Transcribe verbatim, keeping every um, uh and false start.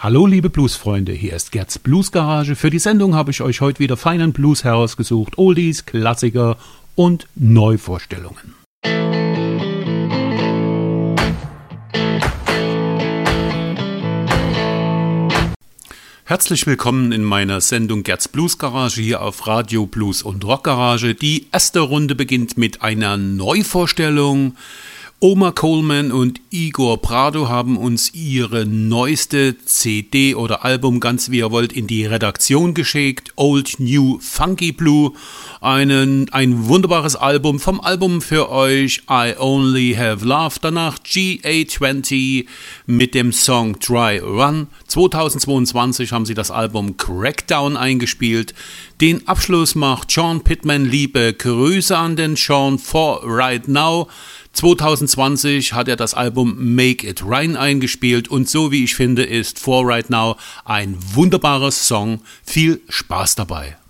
Hallo liebe Bluesfreunde, hier ist Gerds Bluesgarage. Für die Sendung habe ich euch heute wieder feinen Blues herausgesucht, Oldies, Klassiker und Neuvorstellungen. Herzlich willkommen in meiner Sendung Gerds Bluesgarage hier auf Radio Blues und Rockgarage. Die erste Runde beginnt mit einer Neuvorstellung. Oma Coleman und Igor Prado haben uns ihre neueste C D oder Album, ganz wie ihr wollt, in die Redaktion geschickt. Old New Funky Blue, einen, ein wunderbares Album. Vom Album für euch I Only Have Love, danach G A zwanzig mit dem Song Dry Run. zweitausendzweiundzwanzig haben sie das Album Crackdown eingespielt. Den Abschluss macht Sean Pittman. Liebe Grüße an den Sean for Right Now. zweitausendzwanzig hat er das Album Make It Rain eingespielt und so wie ich finde ist For Right Now ein wunderbares Song. Viel Spaß dabei.